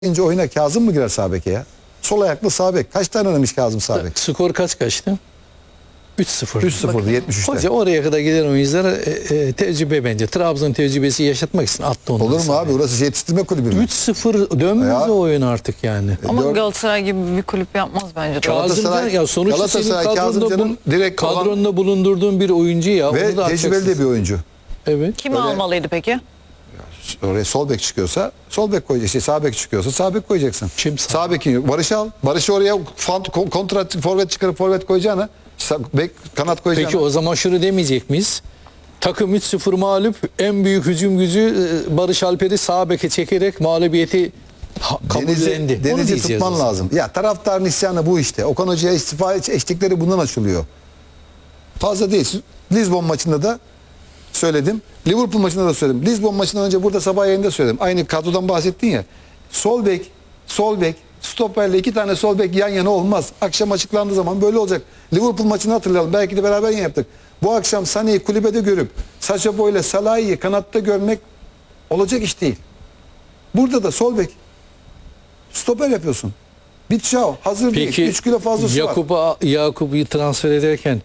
İnce oyuna Kazım mı girer sağ beke ya? Sol ayaklı sağ bek. Kaç tane oynamış Kazım sağ bek? Skor kaçtı? 3-0. 3-0'dı 73'te. Hoca oraya kadar giden oyunculara tecrübe bence. Trabzon tecrübesi yaşatmak için attı onu. Olur mu abi? Orası yetiştirme kulübü mü? 3-0 dönmez Ya. o oyun artık yani. Ama Galatasaray gibi bir kulüp yapmaz bence. Kazım'dan ya sonuçta senin Kazımcan'ın direkt kadronda bulundurduğun bir oyuncu ya. ve onu da tecrübeli de atacaksın. bir oyuncu. Evet. Kimi Öyle- almalıydı peki? Oraya sol bek çıkıyorsa sol bek koyacaksın. Sağ bek çıkıyorsa sağ bek koyacaksın. Kim sağ bekin yok. Barış'ı al. Barış'ı oraya kontra forvet çıkarıp forvet koyacağına bek kanat koyacağına. Peki o zaman şunu demeyecek miyiz? Takım 3-0 mağlup, en büyük hücum gücü Barış Alper'i sağ beke çekerek mağlubiyeti kabullendi. Onu Deniz'i diyeceğiz tutman o zaman. lazım. Ya taraftarın isyanı bu işte. Okan Hoca'ya istifa eşlikleri bundan açılıyor. Fazla değil. Lisbon maçında da söyledim. Liverpool maçında da söyledim. Lisbon maçından önce burada sabah yayında söyledim. Aynı kadrodan bahsettin ya. Sol bek, stoperle 2 tane sol bek yan yana olmaz. Akşam açıklandığı zaman böyle olacak. Liverpool maçını hatırlayalım. Belki de beraber yaptık. Bu akşam Sané'yi kulübede görüp Sacha Boey'le Salah'ı kanatta görmek olacak iş değil. Burada da sol bek stoper yapıyorsun. Bitşao hazır değil. Peki 3 kilo fazlası var. Yakup'u transfer ederken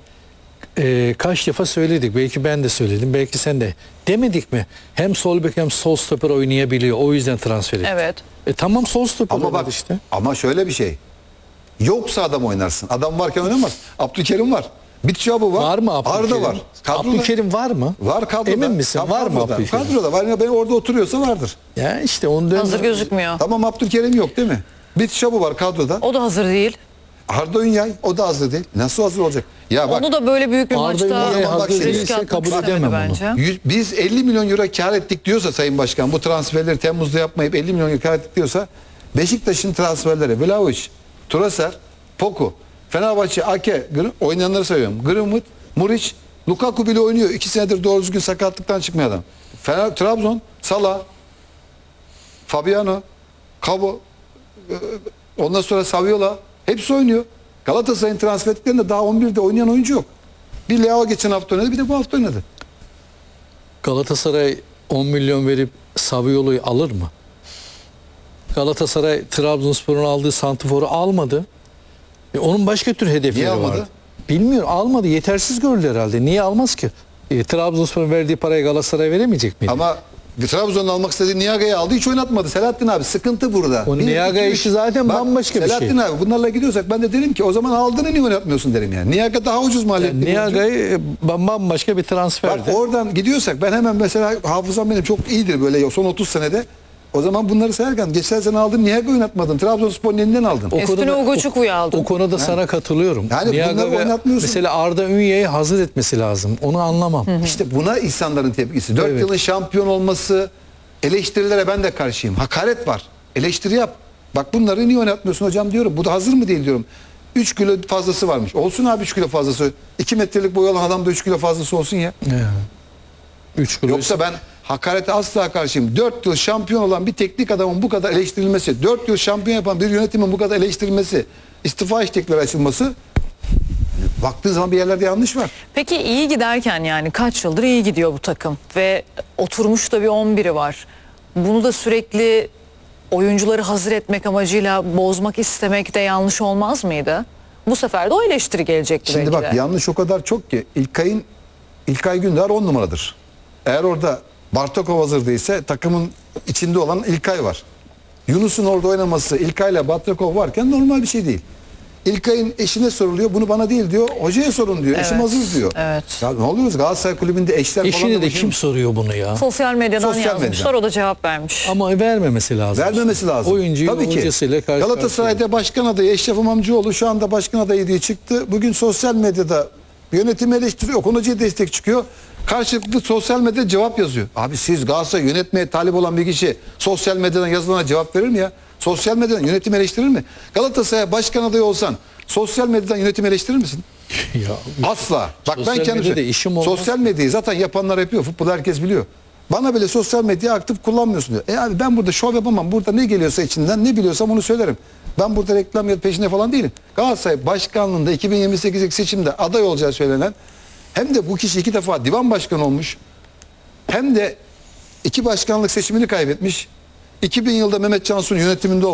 kaç defa söyledik. Belki ben de söyledim. Belki sen de. Demedik mi? Hem sol bek hem sol stoper oynayabiliyor. O yüzden transfer ettik. Evet. Tamam sol stoper Ama oynadı bak işte. ama şöyle bir şey. Yoksa adam oynarsın. Adam varken oynamaz. Abdülkerim var. Bitşao var. Var mı Abdülkerim? Arda var. Kadroda. Abdülkerim var mı? Var kadroda. Emin misin? Tam Var mı kadroda. Abdülkerim? Kadroda var. Yani ben orada oturuyorsa vardır. Ya işte onu Hazır gözükmüyor. Tamam Abdülkerim yok değil mi? Bitşao var kadroda. O da hazır değil. Arda Ünyay o da hazır değil. Nasıl hazır olacak? Ya bak Onu da böyle büyük bir Arda maçta Ünyay hazır riske değilse atmak kabul istemedi edemem onu. bence. biz 50 milyon euro kar ettik diyorsa Sayın Başkan bu transferleri Temmuz'da yapmayıp 50 milyon euro kar ettik diyorsa Beşiktaş'ın transferleri Vlahovic, Turaser, Poku, Fenerbahçe, Ake oynayanları sayıyorum. Greenwood, Muric, Lukaku bile oynuyor. 2 senedir doğru düzgün sakatlıktan çıkmıyor adam. Trabzon, Salah, Fabiano, Cabo, ondan sonra Saviola hepsi oynuyor. Galatasaray'ın transfer ettiklerinde daha 11'de oynayan oyuncu yok. Bir Leao geçen hafta oynadı bir de bu hafta oynadı. Galatasaray 10 milyon verip Saviolo'yu alır mı? Galatasaray Trabzonspor'un aldığı santiforu almadı. Onun başka tür hedefleri Niye almadı? vardı. Bilmiyorum, almadı. Yetersiz gördü herhalde. Niye almaz ki? Trabzonspor'un verdiği parayı Galatasaray veremeyecek miydi? Ama Trabzon'un almak istediği Niaga'yı aldı hiç oynatmadı. Selahattin abi sıkıntı burada. O Niaga işi zaten bambaşka bir şey. Selahattin abi bunlarla gidiyorsak ben de derim ki o zaman aldığını niye oynatmıyorsun derim yani. Niaga daha ucuz maliyetli. bir oyuncu. Niaga'yı bambaşka bir Bak transferdi. oradan gidiyorsak ben hemen mesela hafızam benim çok iyidir böyle son 30 senede. O zaman bunları sayarken geçen sene aldın Niaga oynatmadın. Trabzonspor'un elinden aldın. Üstüne Ugo Çuku'yu aldım. O konuda sana katılıyorum. Yani bunları oynatmıyorsun. Mesela Arda Ünye'yi hazır etmesi lazım. Onu anlamam. İşte buna insanların tepkisi. 4 Evet. yılın şampiyon olması, eleştirilere ben de karşıyım. Hakaret var. Eleştiri yap. Bak bunları niye oynatmıyorsun hocam diyorum. Bu da hazır mı değil diyorum. 3 kilo fazlası varmış. Olsun abi 3 kilo fazlası. 2 metrelik boy olan adam da 3 kilo fazlası olsun ya. 3 kilo. Yoksa ben hakarete asla karşıyım. 4 yıl şampiyon olan bir teknik adamın bu kadar eleştirilmesi, 4 yıl şampiyon yapan bir yönetimin bu kadar eleştirilmesi, istifa istekleri açılması baktığın zaman bir yerlerde yanlış var. Peki iyi giderken yani kaç yıldır iyi gidiyor bu takım ve oturmuş da bir 11'i var. Bunu da sürekli oyuncuları hazır etmek amacıyla bozmak istemek de yanlış olmaz mıydı? Bu sefer de o eleştiri gelecekti Şimdi belki bak de. yanlış o kadar çok ki İlkay Gündoğar 10 numaradır. Eğer orada Bartokov hazır değilse takımın içinde olan İlkay var. Yunus'un orada oynaması İlkay'la Bartokov varken normal bir şey değil. İlkay'ın eşine soruluyor. Bunu bana değil diyor. Hocaya sorun diyor. Eşim hazır diyor. Evet. Ya ne oluyoruz Galatasaray kulübünde eşler falan. Eşini da de bu şey- kim soruyor bunu ya? Sosyal medyadan Sosyal yazmışlar, medyadan. o da cevap vermiş. Ama vermemesi lazım. Vermemesi lazım. Oyuncuyu Tabii ki. hocasıyla karşı Galatasaray'da başkan adayı Eşref İmamcıoğlu şu anda başkan adayı diye çıktı. Bugün sosyal medyada yönetimi eleştiriyor. Okan Hoca'ya destek çıkıyor. Karşılıklı sosyal medyada cevap yazıyor. Abi siz Galatasaray yönetmeye talip olan bir kişi sosyal medyadan yazılana cevap verir mi ya? Sosyal medyadan yönetim eleştirir mi? Galatasaray başkan adayı olsan sosyal medyadan yönetim eleştirir misin? Ya, Asla. Bak Sosyal ben kendim medyada işim olmaz. sosyal medyayı zaten yapanlar yapıyor. Futbolu herkes biliyor. Bana bile sosyal medyayı aktif kullanmıyorsun diyor. Abi ben burada şov yapamam. Burada ne geliyorsa içinden ne biliyorsam onu söylerim. Ben burada reklam ya peşinde falan değilim. Galatasaray başkanlığında 2028'deki seçimde aday olacağı söylenen hem de bu kişi 2 defa divan başkanı olmuş hem de 2 başkanlık seçimini kaybetmiş. 2000 yılda Mehmet Cansu'nun yönetiminde